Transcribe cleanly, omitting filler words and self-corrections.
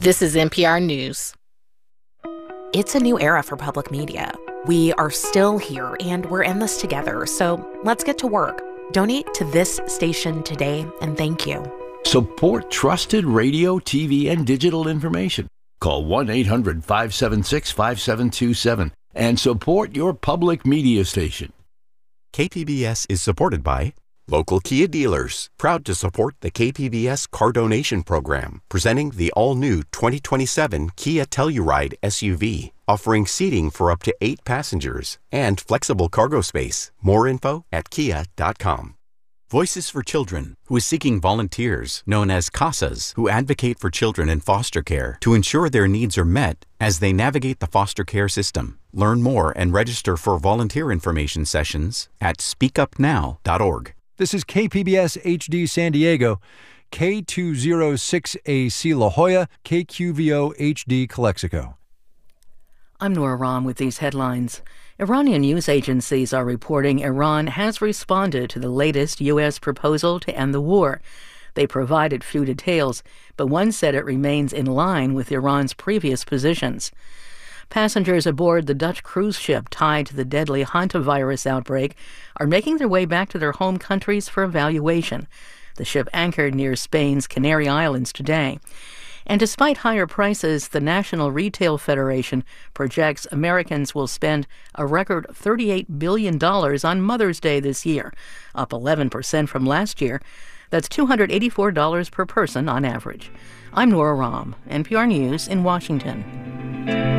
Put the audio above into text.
This is NPR News. It's a new era for public media. We are still here, and we're in this together, so let's get to work. Donate to this station today, and thank you. Support trusted radio, TV, and digital information. Call 1-800-576-5727 and support your public media station. KPBS is supported by local Kia dealers, proud to support the KPBS Car Donation Program, presenting the all-new 2027 Kia Telluride SUV, offering seating for up to 8 passengers and flexible cargo space. More info at kia.com. Voices for Children, who is seeking volunteers, known as CASAs, who advocate for children in foster care to ensure their needs are met as they navigate the foster care system. Learn more and register for volunteer information sessions at speakupnow.org. This is KPBS HD San Diego, K206AC La Jolla, KQVO HD Calexico. I'm Nora Rahm with these headlines. Iranian news agencies are reporting Iran has responded to the latest U.S. proposal to end the war. They provided few details, but one said it remains in line with Iran's previous positions. Passengers aboard the Dutch cruise ship tied to the deadly hantavirus outbreak are making their way back to their home countries for evaluation. The ship anchored near Spain's Canary Islands today. And despite higher prices, the National Retail Federation projects Americans will spend a record $38 billion on Mother's Day this year, up 11% from last year. That's $284 per person on average. I'm Nora Rahm, NPR News in Washington.